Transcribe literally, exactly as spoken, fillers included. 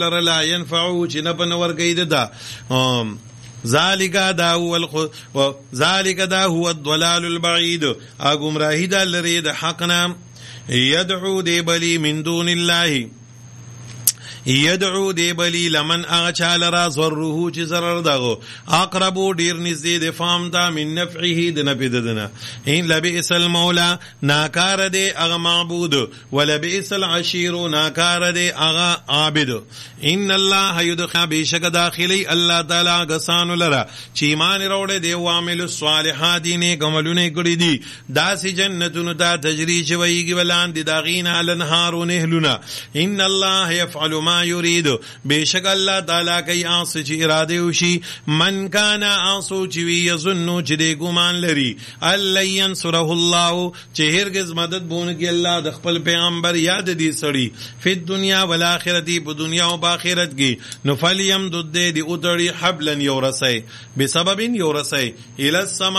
لا ينفعو چې نه پنور کوي دا ذالک دا هو الخ ذالک دا هو الضلال البعید ا گمراهی د لري د حق نام يدعو دی بلی من دون الله يدعو دی بلی لمن اغچال را ضره چې zarar دغه اقربو ډیر نږدې د فام دا من نفعه د نبددنا ان لبئس المولى ناکار دی اغه معبود ولبئس العشير ناکار دی اغه عابد ان الله يدخل بشک داخلي الله تعالی غسان لرا چې ایمان وروړي دی او عامل الصالحات نه کوملونه کړی دي داسې جنتونو ته تجری شویږي ولان دي داغین الانهار نهلنا ان الله يفعل ما يريد بشک الله تعالی کوي اس چې اراده وشي من کان اسو چې یظن چې د ګمان لري الله ينصره الله چې هرگز مدد بونکي الله د خپل پیغمبر یاد دي سړي په دنیا او آخرت په دنیا او آخرت کې نو فلیم د دې دی او تړي حبلن یورسای بسبب یورسای الى السما